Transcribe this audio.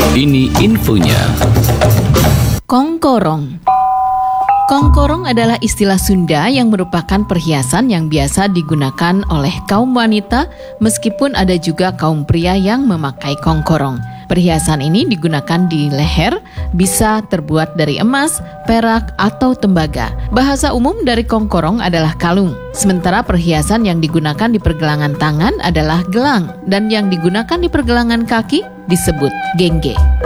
Ini infonya. Kongkorong. Kongkorong adalah istilah Sunda yang merupakan perhiasan yang biasa digunakan oleh kaum wanita, meskipun ada juga kaum pria yang memakai kongkorong. Perhiasan ini digunakan di leher, bisa terbuat dari emas, perak, atau tembaga. Bahasa umum dari kongkorong adalah kalung. Sementara perhiasan yang digunakan di pergelangan tangan adalah gelang, dan yang digunakan di pergelangan kaki disebut gengge.